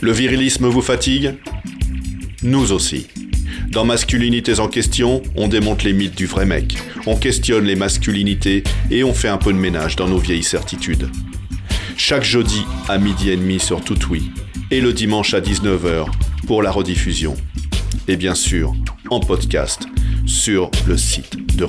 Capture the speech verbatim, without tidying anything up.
Le virilisme vous fatigue ? Nous aussi. Dans Masculinités en question, on démonte les mythes du vrai mec, on questionne les masculinités et on fait un peu de ménage dans nos vieilles certitudes. Chaque jeudi à midi et demi sur Toutoui et le dimanche à dix-neuf heures pour la rediffusion. Et bien sûr, en podcast sur le site